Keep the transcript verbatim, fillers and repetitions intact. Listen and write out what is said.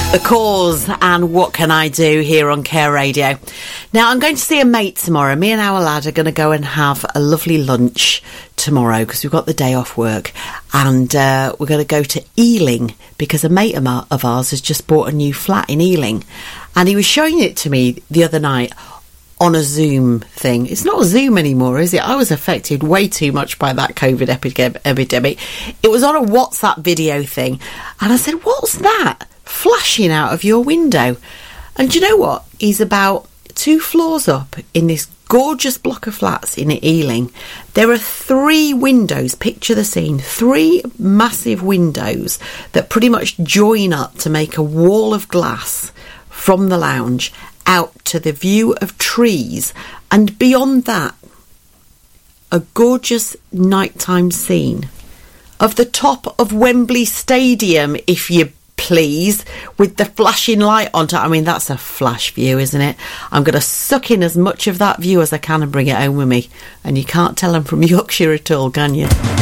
The Cause and What Can I Do here on Care Radio. Now, I'm going to see a mate tomorrow. Me and our lad are going to go and have a lovely lunch tomorrow because we've got the day off work, and uh, we're going to go to Ealing because a mate of, our, of ours has just bought a new flat in Ealing, and he was showing it to me the other night on a Zoom thing. It's not a Zoom anymore, is it? I was affected way too much by that COVID epi- epidemic. It was on a WhatsApp video thing, and I said, what's that flashing out of your window? And do you know what? He's about two floors up in this gorgeous block of flats in Ealing. There are three windows, picture the scene, three massive windows that pretty much join up to make a wall of glass from the lounge out to the view of trees, and beyond that, a gorgeous nighttime scene of the top of Wembley Stadium, if you please, with the flashing light on top. I mean, that's a flash view, isn't it? I'm going to suck in as much of that view as I can and bring it home with me. And you can't tell I'm from Yorkshire at all, can you?